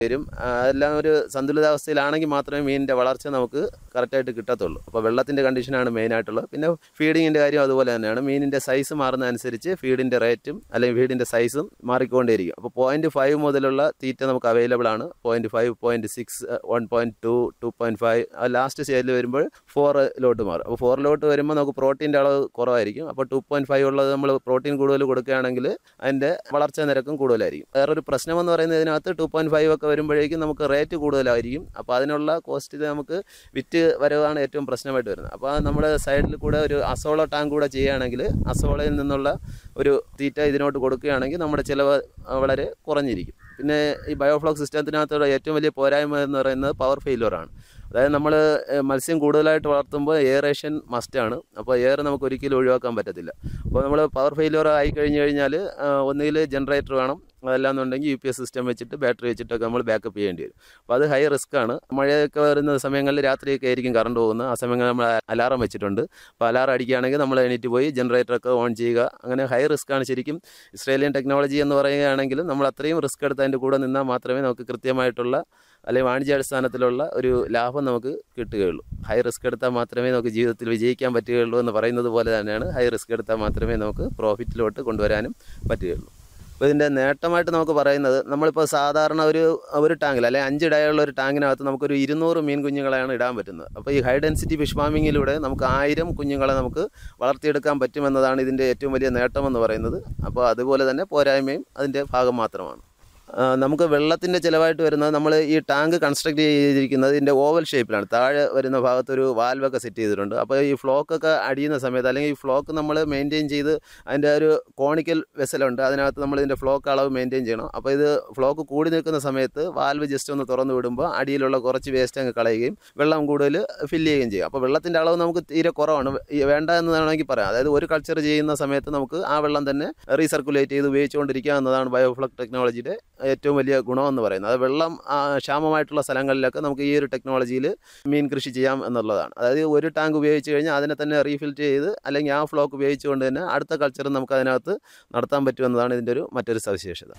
വരും. എല്ലാം ഒരു സന്തുലിതാവസ്ഥയിലാണെങ്കിൽ മാത്രമേ മീനിൻ്റെ വളർച്ച നമുക്ക് കറക്റ്റായിട്ട് കിട്ടത്തുള്ളൂ. അപ്പോൾ വെള്ളത്തിൻ്റെ കണ്ടീഷനാണ് മെയിനായിട്ടുള്ളത്. പിന്നെ ഫീഡിങ്ങിൻ്റെ കാര്യം അതുപോലെ തന്നെയാണ്. മീനിൻ്റെ സൈസ് മാറുന്നതനുസരിച്ച് ഫീഡിൻ്റെ റേറ്റും അല്ലെങ്കിൽ ഫീഡിൻ്റെ സൈസും മാറിക്കൊണ്ടേയിരിക്കും. അപ്പോൾ 0.5 മുതലുള്ള തീറ്റ നമുക്ക് അവൈലബിൾ ആണ്. 0.5, 0.6, 1.2, 2.5 ലാസ്റ്റ് സ്റ്റേജിൽ വരുമ്പോൾ 4 മാറും. അപ്പോൾ 4 വരുമ്പോൾ നമുക്ക് പ്രോട്ടീൻ്റെ അളവ് കുറവായിരിക്കും. അപ്പോൾ 2.5 ഉള്ളത് നമ്മൾ പ്രോട്ടീൻ കൂടുതൽ കൊടുക്കുകയാണെങ്കിൽ അതിൻ്റെ വളർച്ചാ നിരക്കും കൂടുതലായിരിക്കും. വേറൊരു പ്രശ്നമെന്ന് പറയുന്നത് ഇതിനകത്ത് 2.5 ഒക്കെ വരുമ്പോഴേക്കും നമുക്ക് റേറ്റ് കൂടുതലായിരിക്കും. അപ്പോൾ അതിനുള്ള കോസ്റ്റ് നമുക്ക് വിറ്റ് വരവാണ് ഏറ്റവും പ്രശ്നമായിട്ട് വരുന്നത്. അപ്പോൾ നമ്മുടെ സൈഡിൽ കൂടെ ഒരു അസോള ടാങ്ക് കൂടെ ചെയ്യുകയാണെങ്കിൽ അസോളയിൽ നിന്നുള്ള ഒരു തീറ്റ ഇതിനോട്ട് കൊടുക്കുകയാണെങ്കിൽ നമ്മുടെ ചിലവ് വളരെ കുറഞ്ഞിരിക്കും. പിന്നെ ഈ ബയോഫ്ലോക് സിസ്റ്റത്തിനകത്തുള്ള ഏറ്റവും വലിയ പോരായ്മ എന്ന് പറയുന്നത് പവർ ഫെയിലുവറാണ്. അതായത് നമ്മൾ മത്സ്യം കൂടുതലായിട്ട് വളർത്തുമ്പോൾ എയറേഷൻ മസ്റ്റാണ്. അപ്പോൾ എയർ നമുക്ക് ഒരിക്കലും ഒഴിവാക്കാൻ പറ്റത്തില്ല. അപ്പോൾ നമ്മൾ പവർ ഫെയിലുവർ ആയി കഴിഞ്ഞാൽ ഒന്നുകിൽ ജനറേറ്റർ വേണം, അതല്ലാന്നുണ്ടെങ്കിൽ UPS സിസ്റ്റം വെച്ചിട്ട് ബാറ്ററി വെച്ചിട്ടൊക്കെ നമ്മൾ ബാക്കപ്പ് ചെയ്യേണ്ടി വരും. അപ്പോൾ അത് ഹൈ റിസ്ക് ആണ്. മഴയൊക്കെ വരുന്ന സമയങ്ങളിൽ രാത്രിയൊക്കെ ആയിരിക്കും കറണ്ട് പോകുന്നത്. ആ സമയങ്ങളിൽ നമ്മൾ അലാറം വെച്ചിട്ടുണ്ട്. അപ്പോൾ അലാറം അടിക്കുകയാണെങ്കിൽ നമ്മൾ എണീറ്റ് പോയി ജനറേറ്ററൊക്കെ ഓൺ ചെയ്യുക. അങ്ങനെ ഹൈ റിസ്ക് ആണ് ശരിക്കും. ഇസ്രേലിയൻ ടെക്നോളജി എന്ന് പറയുകയാണെങ്കിലും നമ്മൾ അത്രയും റിസ്ക് എടുത്ത് അതിൻ്റെ കൂടെ നിന്നാൽ മാത്രമേ നമുക്ക് കൃത്യമായിട്ടുള്ള അല്ലെങ്കിൽ വാണിജ്യാടിസ്ഥാനത്തിലുള്ള ഒരു ലാഭം നമുക്ക് കിട്ടുകയുള്ളൂ. ഹൈ റിസ്ക് എടുത്താൽ മാത്രമേ നമുക്ക് ജീവിതത്തിൽ വിജയിക്കാൻ പറ്റുകയുള്ളൂ എന്ന് പറയുന്നത് പോലെ തന്നെയാണ് ഹൈ റിസ്ക് എടുത്താൽ മാത്രമേ നമുക്ക് പ്രോഫിറ്റിലോട്ട് കൊണ്ടുവരാനും പറ്റുകയുള്ളൂ. അപ്പോൾ ഇതിൻ്റെ നേട്ടമായിട്ട് നമുക്ക് പറയുന്നത്, നമ്മളിപ്പോൾ സാധാരണ ഒരു ടാങ്കിൽ അല്ലെങ്കിൽ 5 ഡയുള്ള ഒരു ടാങ്കിനകത്ത് നമുക്കൊരു 200 മീൻ കുഞ്ഞുങ്ങളെയാണ് ഇടാൻ പറ്റുന്നത്. അപ്പോൾ ഈ ഹൈ ഡെൻസിറ്റി ഫിഷ് ഫാമിങ്ങിലൂടെ നമുക്ക് 1000 കുഞ്ഞുങ്ങളെ നമുക്ക് വളർത്തിയെടുക്കാൻ പറ്റുമെന്നതാണ് ഇതിൻ്റെ ഏറ്റവും വലിയ നേട്ടമെന്ന് പറയുന്നത്. അപ്പോൾ അതുപോലെ തന്നെ പോരായ്മയും അതിൻ്റെ ഭാഗം മാത്രമാണ്. നമുക്ക് വെള്ളത്തിൻ്റെ ചിലവായിട്ട് വരുന്നത്, നമ്മൾ ഈ ടാങ്ക് കൺസ്ട്രക്ട് ചെയ്തിരിക്കുന്നത് ഇതിൻ്റെ ഓവൽ ഷേപ്പിലാണ്. താഴെ വരുന്ന ഭാഗത്തൊരു വാൽവൊക്കെ സെറ്റ് ചെയ്തിട്ടുണ്ട്. അപ്പോൾ ഈ ഫ്ലോക്കൊക്കെ അടിയുന്ന സമയത്ത് അല്ലെങ്കിൽ ഈ ഫ്ലോക്ക് നമ്മൾ മെയിൻറ്റെയിൻ ചെയ്ത് അതിൻ്റെ ഒരു കോണിക്കൽ വെസലുണ്ട്, അതിനകത്ത് നമ്മൾ ഇതിൻ്റെ ഫ്ലോക്ക് അളവ് മെയിൻറ്റെയിൻ ചെയ്യണം. അപ്പോൾ ഇത് ഫ്ലോക്ക് കൂടി നിൽക്കുന്ന സമയത്ത് വാൽവ് ജസ്റ്റ് ഒന്ന് തുറന്നു വിടുമ്പോൾ അടിയിലുള്ള കുറച്ച് വേസ്റ്റ് അങ്ങ് കളയുകയും വെള്ളം കൂടുതൽ ഫില്ല് ചെയ്യുകയും ചെയ്യും. അപ്പോൾ വെള്ളത്തിൻ്റെ അളവ് നമുക്ക് തീരെ കുറവാണ്, വേണ്ട എന്ന് വേണമെങ്കിൽ പറയാം. അതായത് ഒരു കൾച്ചർ ചെയ്യുന്ന സമയത്ത് നമുക്ക് ആ വെള്ളം തന്നെ റീസർക്കുലേറ്റ് ചെയ്ത് ഉപയോഗിച്ചുകൊണ്ടിരിക്കുക എന്നതാണ് ബയോഫ്ലോക് ടെക്നോളജിയുടെ ഏറ്റവും വലിയ ഗുണമെന്ന് പറയുന്നത്. അത് വെള്ളം ക്ഷാമമായിട്ടുള്ള സ്ഥലങ്ങളിലൊക്കെ നമുക്ക് ഈ ഒരു ടെക്നോളജിയിൽ മീൻ കൃഷി ചെയ്യാം എന്നുള്ളതാണ്. അതായത് ഒരു ടാങ്ക് ഉപയോഗിച്ച് കഴിഞ്ഞാൽ അതിനെ തന്നെ റീഫിൽറ്റ് ചെയ്ത് അല്ലെങ്കിൽ ആ ഫ്ലോക്ക് ഉപയോഗിച്ചുകൊണ്ട് തന്നെ അടുത്ത കൾച്ചർ നമുക്ക് അതിനകത്ത് നടത്താൻ പറ്റുമെന്നതാണ് ഇതിൻ്റെ മറ്റൊരു സവിശേഷത.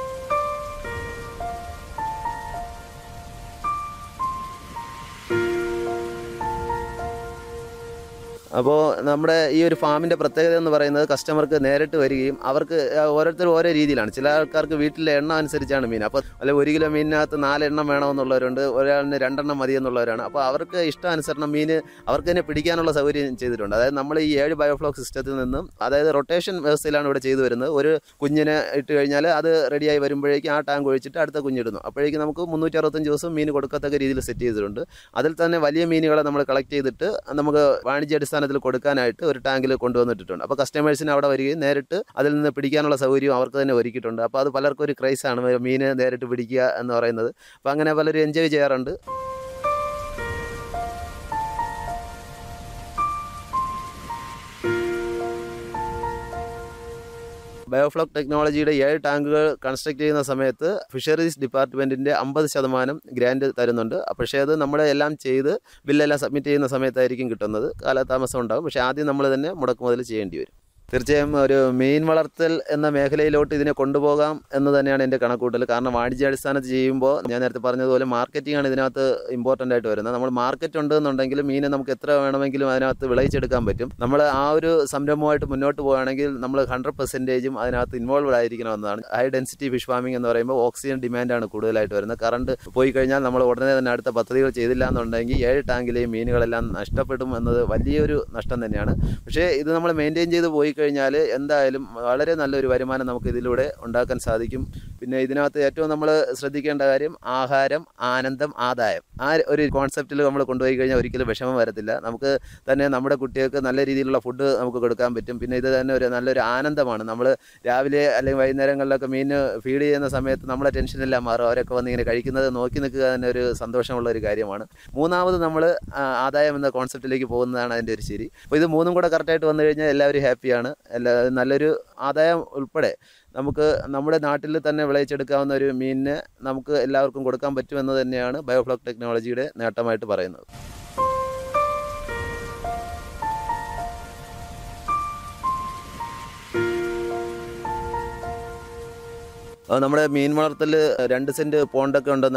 അപ്പോൾ നമ്മുടെ ഈ ഒരു ഫാമിൻ്റെ പ്രത്യേകത എന്ന് പറയുന്നത് കസ്റ്റമർക്ക് നേരിട്ട് വരികയും അവർക്ക് ഓരോരുത്തരും ഓരോ രീതിയിലാണ്. ചില ആൾക്കാർക്ക് വീട്ടിലെ എണ്ണം അനുസരിച്ചാണ് മീൻ. അപ്പോൾ അല്ലെങ്കിൽ 1 കിലോ മീനിനകത്ത് 4 എണ്ണം വേണമെന്നുള്ളവരുണ്ട്, ഒരാളിന് 2 എണ്ണം മതി എന്നുള്ളവരാണ്. അപ്പോൾ അവർക്ക് ഇഷ്ടാനുസരണം മീൻ അവർക്ക് തന്നെ പിടിക്കാനുള്ള സൗകര്യം ചെയ്തിട്ടുണ്ട്. അതായത് നമ്മൾ ഈ 7 ബയോഫ്ലോക് സിസ്റ്റത്തിൽ നിന്നും, അതായത് റൊട്ടേഷൻ വ്യവസ്ഥയിലാണ് ഇവിടെ ചെയ്തു വരുന്നത്. ഒരു കുഞ്ഞിനെ ഇട്ട് കഴിഞ്ഞാൽ അത് റെഡിയായി വരുമ്പോഴേക്കും ആ ടാങ്ക് ഒഴിച്ചിട്ട് അടുത്ത കുഞ്ഞിടുന്നു. അപ്പോഴേക്കും നമുക്ക് 365 ദിവസം മീൻ കൊടുക്കത്തക്ക രീതിയിൽ സെറ്റ് ചെയ്തിട്ടുണ്ട്. അതിൽ തന്നെ വലിയ മീനുകളെ നമ്മൾ കളക്ട് ചെയ്തിട്ട് നമുക്ക് വാണിജ്യാടിസ്ഥാനത്തിൽ കൊടുക്കാനായിട്ട് ഒരു ടാങ്കിൽ കൊണ്ടുവന്നിട്ടുണ്ട്. അപ്പോൾ കസ്റ്റമേഴ്സിന് അവിടെ വരികയും നേരിട്ട് അതിൽ നിന്ന് പിടിക്കാനുള്ള സൗകര്യം അവർക്ക് തന്നെ ഒരുക്കിയിട്ടുണ്ട്. അപ്പോൾ അത് പലർക്കും ഒരു ക്രൈസാണ് മീനെ നേരിട്ട് പിടിക്കുക എന്ന് പറയുന്നത്. അപ്പോൾ അങ്ങനെ പലരും എൻജോയ് ചെയ്യാറുണ്ട്. ബയോഫ്ലോക് ടെക്നോളജിയുടെ 7 ടാങ്കുകൾ കൺസ്ട്രക്ട് ചെയ്യുന്ന സമയത്ത് ഫിഷറീസ് ഡിപ്പാർട്ട്മെൻറ്റിൻ്റെ 50% ഗ്രാൻഡ് തരുന്നുണ്ട്. പക്ഷേ അത് നമ്മുടെ എല്ലാം ചെയ്ത് ബില്ലെല്ലാം സബ്മിറ്റ് ചെയ്യുന്ന സമയത്തായിരിക്കും കിട്ടുന്നത്. കാലതാമസം ഉണ്ടാകും. പക്ഷേ ആദ്യം നമ്മൾ തന്നെ മുടക്കുമുതൽ ചെയ്യേണ്ടി വരും. തീർച്ചയായും ഒരു മീൻ വളർത്തൽ എന്ന മേഖലയിലോട്ട് ഇതിനെ കൊണ്ടുപോകാം എന്ന് തന്നെയാണ് എൻ്റെ കണക്കൂട്ടൽ. കാരണം വാണിജ്യാടിസ്ഥാനത്ത് ചെയ്യുമ്പോൾ ഞാൻ നേരത്തെ പറഞ്ഞതുപോലെ മാർക്കറ്റിംഗ് ആണ് ഇതിനകത്ത് ഇമ്പോർട്ടൻ്റ് ആയിട്ട് വരുന്നത്. നമ്മൾ മാർക്കറ്റ് ഉണ്ടെന്നുണ്ടെങ്കിൽ മീനെ നമുക്ക് എത്ര വേണമെങ്കിലും അതിനകത്ത് വിളയിച്ചെടുക്കാൻ പറ്റും. നമ്മൾ ആ ഒരു സംരംഭമായിട്ട് മുന്നോട്ട് പോകുകയാണെങ്കിൽ നമ്മൾ 100% അതിനകത്ത് involve ആയിരിക്കണമെന്നാണ്. High density fish farming എന്ന് പറയുമ്പോൾ ഓക്സിജൻ ഡിമാൻഡാണ് കൂടുതലായിട്ട് വരുന്നത്. കറണ്ട് പോയി കഴിഞ്ഞാൽ നമ്മൾ ഉടനെ തന്നെ അടുത്ത പദ്ധതികൾ ചെയ്തില്ല എന്നുണ്ടെങ്കിൽ 7 ടാങ്കിലെയും മീനുകളെല്ലാം നഷ്ടപ്പെടും എന്നത് വലിയൊരു നഷ്ടം തന്നെയാണ്. പക്ഷേ ഇത് നമ്മൾ മെയിൻറ്റെയിൻ ചെയ്ത് പോയി കഴിഞ്ഞാൽ എന്തായാലും വളരെ നല്ലൊരു വരുമാനം നമുക്ക് ഇതിലൂടെ ഉണ്ടാക്കാൻ സാധിക്കും. പിന്നെ ഇതിനകത്ത് ഏറ്റവും നമ്മൾ ശ്രദ്ധിക്കേണ്ട കാര്യം ആഹാരം, ആനന്ദം, ആദായം. ആ ഒരു കോൺസെപ്റ്റിൽ നമ്മൾ കൊണ്ടുപോയി കഴിഞ്ഞാൽ ഒരിക്കലും വിഷമം വരത്തില്ല. നമുക്ക് തന്നെ നമ്മുടെ കുട്ടികൾക്ക് നല്ല രീതിയിലുള്ള ഫുഡ് നമുക്ക് കൊടുക്കാൻ പറ്റും. പിന്നെ ഇത് തന്നെ നല്ലൊരു ആനന്ദമാണ്. നമ്മൾ രാവിലെ അല്ലെങ്കിൽ വൈകുന്നേരങ്ങളിലൊക്കെ മീൻ ഫീഡ് ചെയ്യുന്ന സമയത്ത് നമ്മളെ ടെൻഷനെല്ലാം മാറും. അവരൊക്കെ വന്ന് ഇങ്ങനെ കഴിക്കുന്നത് നോക്കി നിൽക്കുക തന്നെ ഒരു സന്തോഷമുള്ള ഒരു കാര്യമാണ്. മൂന്നാമത് നമ്മൾ ആദായം എന്ന കോൺസെപ്റ്റിലേക്ക് പോകുന്നതാണ് അതിൻ്റെ ഒരു ശരി. അപ്പോൾ ഇത് മൂന്നും കൂടെ കറക്റ്റായിട്ട് വന്നു കഴിഞ്ഞാൽ എല്ലാവരും ഹാപ്പിയാണ്. നല്ലൊരു ആദായം ഉൾപ്പെടെ നമുക്ക് നമ്മുടെ നാട്ടിൽ തന്നെ വിളയിച്ചെടുക്കാവുന്ന ഒരു മീനിനെ നമുക്ക് എല്ലാവർക്കും കൊടുക്കാൻ പറ്റുമെന്ന് തന്നെയാണ് ബയോഫ്ലോക് ടെക്നോളജിയുടെ നേട്ടമായിട്ട് പറയുന്നത്. നമ്മുടെ മീൻ വളർത്തൽ 2 സെൻറ്റ് പോണ്ടൊക്കെ ഉണ്ടെന്ന്